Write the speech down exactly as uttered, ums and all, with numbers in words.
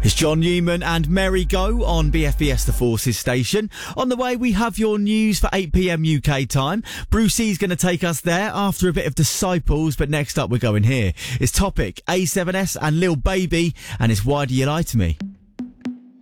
It's John Newman and Mary Go on B F B S The Forces station. On the way, we have your news for eight p.m. U K time. Brucey's going to take us there after a bit of Disciples, but next up we're going here. It's Topic, A seven S and Lil Baby, and it's Why Do You Lie To Me?